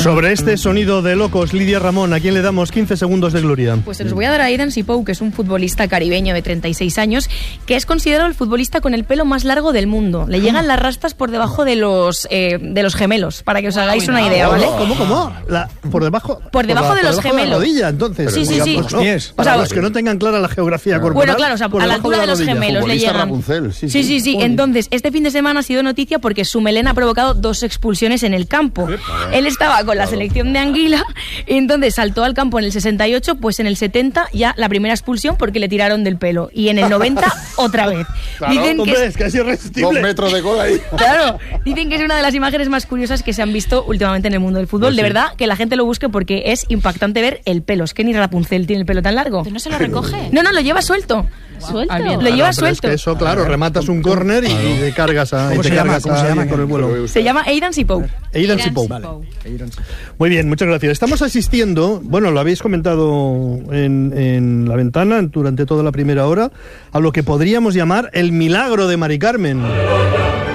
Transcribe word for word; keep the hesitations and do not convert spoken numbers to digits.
Sobre este sonido de locos, Lidia Ramón, ¿a quién le damos quince segundos de gloria? Pues se los voy a dar a Aidan Sipou, que es un futbolista caribeño de treinta y seis años, que es considerado el futbolista con el pelo más largo del mundo. Le llegan las rastas por debajo de los eh, de los gemelos, para que os hagáis una idea, ¿vale? ¿Cómo, cómo? La, ¿Por debajo? Por debajo por la, de los por gemelos. De la rodilla, entonces. Sí, sí, sí. Pues, no, pies. para O sea, los que no tengan clara la geografía corporal. Bueno, claro, o sea, por a la debajo altura de, la los rodilla. gemelos le Futbolista llegan. Rapunzel, sí, Sí, sí, sí. Joder. Entonces, este fin de semana ha sido noticia porque su melena ha provocado dos expulsiones en el campo. Él estaba con la selección de Anguila y entonces saltó al campo en el sesenta y ocho, pues en el setenta ya la primera expulsión porque le tiraron del pelo. Y en el noventa otra vez. Claro, Dicen que Hombre, es, es casi Dos irresistible. metros de cola ahí. claro, dicen que es una de las imágenes más curiosas que se han visto últimamente en el mundo del fútbol. Pues de sí. verdad, que la gente lo busque porque es impactante ver el pelo. Es que ni Rapunzel tiene el pelo tan largo. ¿No se lo recoge? No, no, lo lleva suelto. ¿Suelto? Lo Claro, lleva pero es suelto. que eso, claro, rematas un córner y te cargas a, y ¿Cómo te se llama? cargas ¿Cómo se a llama? alguien con el vuelo. Se llama Aidan Sipou. Aidan Sipou. Muy bien, muchas gracias. Estamos asistiendo, bueno, lo habéis comentado en, en la ventana durante toda la primera hora, a lo que podríamos llamar el milagro de Mari Carmen.